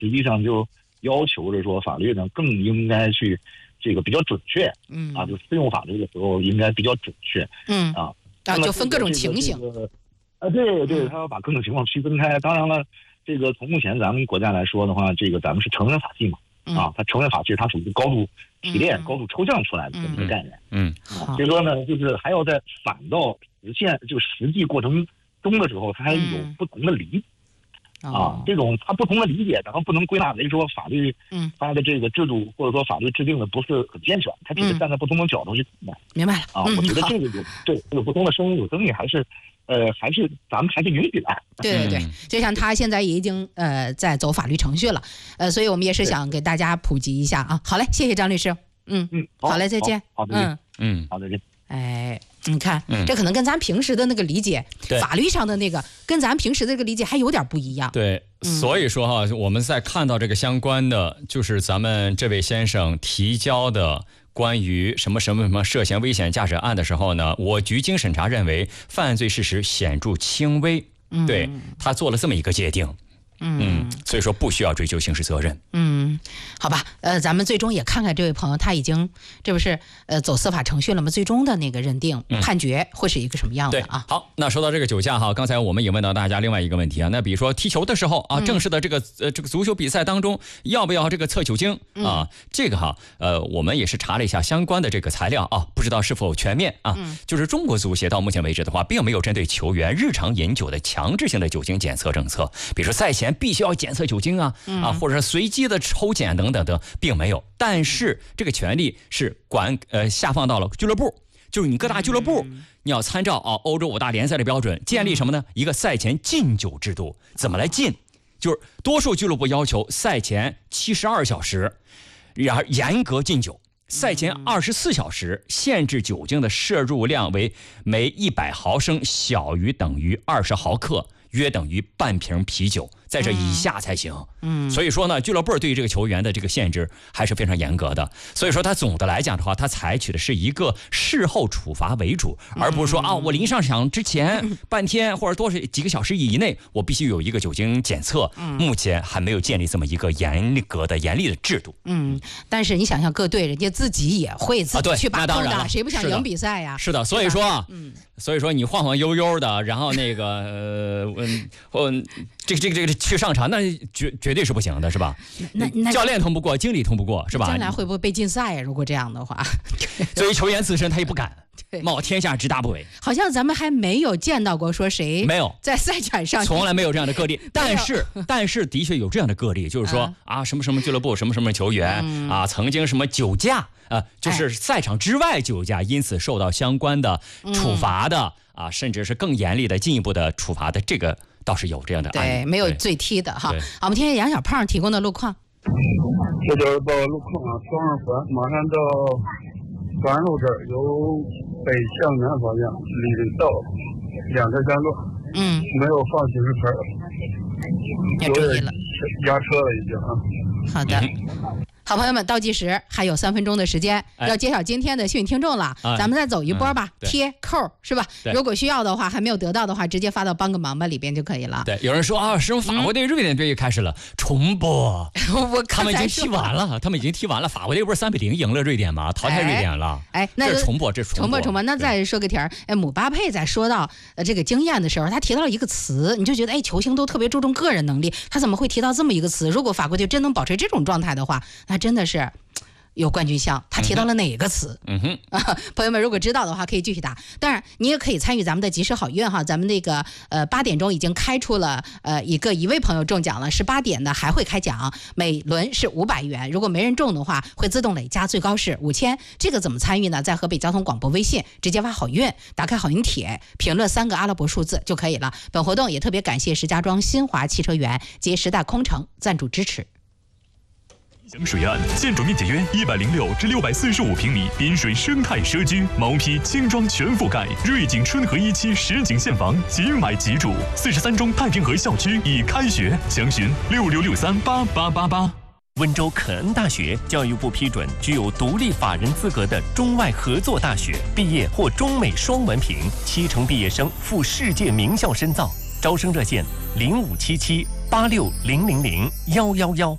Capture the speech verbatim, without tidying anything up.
实际上就要求着说法律呢更应该去这个比较准确， 嗯啊，就适用法律的时候应该比较准确， 嗯啊， 啊，就分各种情形。 这个啊，对对，他要把各种情况区分开。当然了，这个从目前咱们国家来说的话，这个咱们是成人法系嘛，啊，它成人法系它属于高度提炼、高度抽象出来的这么一个概念， 嗯， 啊，所以说呢，就是还要在反到实现就实际过程中的时候，它还有不同的理解。啊，这种它不同的理解，然后不能归纳为说法律，嗯，它的这个制度或者说法律制定的不是很健全，它只是站在不同的角度去看待。 明白了啊，我觉得这个有对有不同的声音有争议，还是呃还是咱们还是允许的。 对对对，就像他现在也已经呃在走法律程序了，呃，所以我们也是想给大家普及一下啊。好嘞，谢谢张律师。嗯嗯，好嘞，再见。 好的， 嗯嗯，好的，再见。 哎，你看， 嗯、 这可能跟咱平时的那个理解，法律上的那个，跟咱平时的这个理解还有点不一样。 对，嗯、所以说哈，我们在看到这个相关的，就是咱们这位先生提交的关于什么什么什么涉嫌危险驾驶案的时候呢，我局经审查认为犯罪事实显著轻微，嗯、对他做了这么一个界定。嗯，所以说不需要追究刑事责任。 嗯，好吧，呃，咱们最终也看看这位朋友他已经这不是呃走司法程序了吗？最终的那个认定、嗯、判决会是一个什么样的啊？ 好，那说到这个酒驾哈，刚才我们也问到大家另外一个问题啊，那比如说踢球的时候啊，嗯、正式的这个呃这个足球比赛当中要不要这个测酒精、嗯、啊？这个哈呃我们也是查了一下相关的这个材料啊，不知道是否全面啊？嗯、就是中国足协到目前为止的话，并没有针对球员日常饮酒的强制性的酒精检测政策，比如说赛前必须要检测酒精啊，嗯、啊，或者是随机的抽检等等等，并没有。但是这个权利是管呃下放到了俱乐部，就是你各大俱乐部，嗯、你要参照啊欧洲五大联赛的标准，建立什么呢？一个赛前禁酒制度。怎么来禁？就是多数俱乐部要求赛前七十二小时，然后严格禁酒。赛前二十四小时限制酒精的摄入量为每一百毫升小于等于二十毫克，约等于半瓶啤酒，在这以下才行。嗯，所以说呢，俱乐部对于这个球员的这个限制还是非常严格的。所以说，他总的来讲的话，他采取的是一个事后处罚为主，而不是说啊，我临上场之前半天或者多少几个小时以内，我必须有一个酒精检测。目前还没有建立这么一个严格的、严厉的制度。 嗯，但是你想想，各队人家自己也会自己去把控的，谁不想赢比赛呀？ 是的，所以说，嗯，所以说你晃晃悠悠的，然后那个呃，嗯，嗯，这个这个这个去上场，那绝绝对是不行的，是吧？ 那那教练通不过，经理通不过，是吧？ 将来会不会被禁赛呀？如果这样的话， 作为球员自身，他也不敢冒天下之大不韪。 好像咱们还没有见到过说谁没有在赛场上， 从来没有这样的个例。但是，但是的确有这样的个例，就是说、嗯、啊，什么什么俱乐部，什么什么球员、嗯、啊，曾经什么酒驾啊，就是赛场之外酒驾，因此受到相关的处罚的、嗯、啊，甚至是更严厉的、进一步的处罚的，这个倒是有这样的案例。 对，没有最踢的哈。好，我们听听杨小胖提供的路况。 这就是报路况啊，双二环马上到双安路这儿，由北向南方向里道两个山路，嗯，没有放行驶牌， 要注意了， 压车了已经啊。 好的。嗯，好朋友们，倒计时还有三分钟的时间，哎、要揭晓今天的幸运听众了。哎、咱们再走一波吧，嗯、贴扣是吧？如果需要的话，还没有得到的话，直接发到帮个忙吧里边就可以了。 对，有人说啊，什么法国队、瑞典队又开始了、嗯、重播， 我他们已经踢完了，他们已经踢完了。法国队不是三比零赢了瑞典吗？淘汰瑞典了。 哎，那这是重播，这是重播重播。那再说个题儿，哎，姆巴佩在说到呃这个经验的时候，他提到了一个词，你就觉得哎，球星都特别注重个人能力，他怎么会提到这么一个词？如果法国队真能保持这种状态的话，那真的是有冠军相。他提到了哪个词？嗯哼，啊，朋友们如果知道的话可以继续打。当然你也可以参与咱们的及时好运哈，咱们那个呃八点钟已经开出了呃一个一位朋友中奖了，十八点的还会开奖，每轮是五百元，如果没人中的话会自动累加，最高是五千。这个怎么参与呢？在河北交通广播微信直接发好运，打开好运帖，评论三个阿拉伯数字就可以了。本活动也特别感谢石家庄新华汽车园及时代空城赞助支持。 江水岸建筑面积约一百零六至六百四十五平米，滨水生态社区，毛坯轻装全覆盖，瑞景春和一期实景现房，即买即住。四十三中太平河校区已开学，详询六六六三八八八八。 温州肯恩大学教育部批准具有独立法人资格的中外合作大学，毕业或中美双文凭，七成毕业生赴世界名校深造。招生热线零五七七八六零零零幺幺幺。